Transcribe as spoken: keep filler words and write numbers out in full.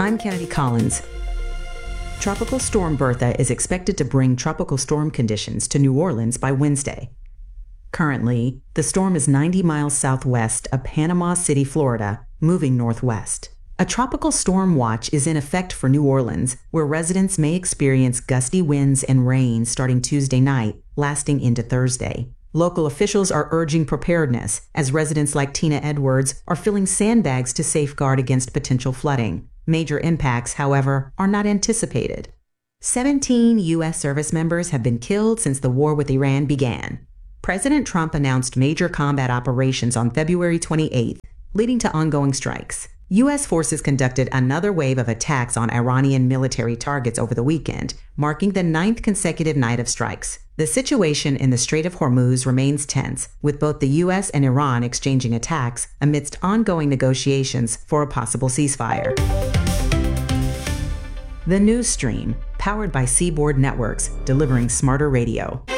I'm Kennedy Collins. Tropical Storm Bertha is expected to bring tropical storm conditions to New Orleans by Wednesday. Currently, the storm is ninety miles southwest of Panama City, Florida, moving northwest. A tropical storm watch is in effect for New Orleans, where residents may experience gusty winds and rain starting Tuesday night, lasting into Thursday. Local officials are urging preparedness, as residents like Tina Edwards are filling sandbags to safeguard against potential flooding. Major impacts, however, are not anticipated. seventeen U S service members have been killed since the war with Iran began. President Trump announced major combat operations on February twenty-eighth, leading to ongoing strikes. U S forces conducted another wave of attacks on Iranian military targets over the weekend, marking the ninth consecutive night of strikes. The situation in the Strait of Hormuz remains tense, with both the U S and Iran exchanging attacks amidst ongoing negotiations for a possible ceasefire. The News Stream, powered by Seaboard Networks, delivering smarter radio.